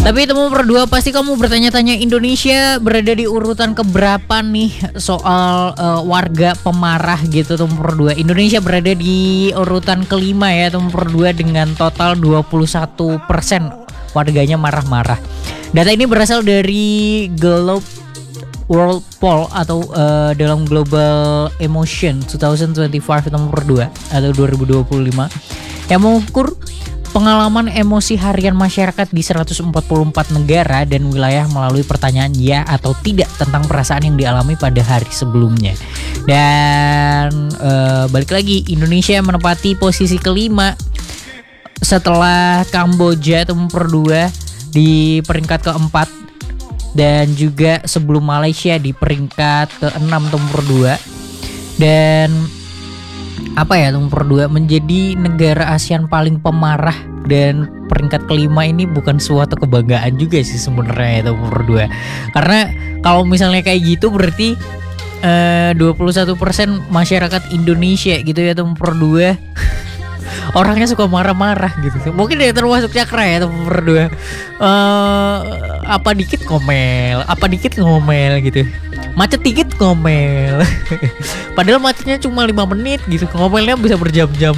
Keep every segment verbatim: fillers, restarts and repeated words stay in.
Tapi nomor dua pasti kamu bertanya-tanya, Indonesia berada di urutan keberapa nih soal uh, warga pemarah gitu. Nomor dua, Indonesia berada di urutan kelima ya, nomor dua dengan total dua puluh satu persen warganya marah-marah. Data ini berasal dari Globe World Poll atau uh, dalam Global Emotion dua ribu dua puluh lima nomor dua atau dua ribu dua puluh lima yang mengukur pengalaman emosi harian masyarakat di seratus empat puluh empat negara dan wilayah melalui pertanyaan ya atau tidak tentang perasaan yang dialami pada hari sebelumnya. Dan uh, balik lagi, Indonesia menempati posisi kelima setelah Kamboja nomor dua di peringkat keempat, dan juga sebelum Malaysia di peringkat keenam nomor dua. Dan apa ya, nomor dua menjadi negara ASEAN paling pemarah, dan peringkat kelima ini bukan suatu kebanggaan juga sih sebenarnya nomor dua. Karena kalau misalnya kayak gitu berarti eh, dua puluh satu persen masyarakat Indonesia gitu ya nomor dua orangnya suka marah-marah gitu. Mungkin dia termasuk Cakra ya nomor dua. Uh, apa dikit ngomel, apa dikit ngomel gitu. Macet dikit ngomel. Padahal macetnya cuma lima menit gitu. Ngomelnya bisa berjam-jam.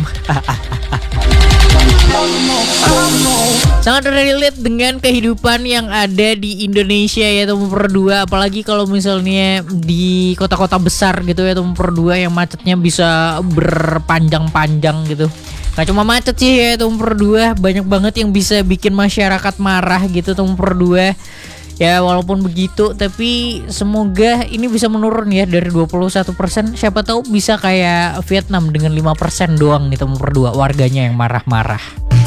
Sangat relate dengan kehidupan yang ada di Indonesia ya nomor dua. Apalagi kalau misalnya di kota-kota besar gitu ya nomor dua, yang macetnya bisa berpanjang-panjang gitu. Gak cuma macet sih ya nomor dua, banyak banget yang bisa bikin masyarakat marah gitu nomor dua. Ya walaupun begitu, tapi semoga ini bisa menurun ya dari dua puluh satu persen. Siapa tahu bisa kayak Vietnam dengan lima persen doang nih nomor dua warganya yang marah-marah.